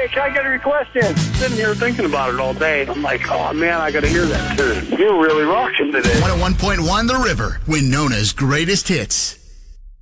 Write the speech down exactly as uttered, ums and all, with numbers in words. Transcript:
Hey, can I get a request in? Sitting here thinking about it all day. I'm like, oh, man, I got to hear that tune. You're really rocking today. one oh one point one The River, Winona's greatest hits.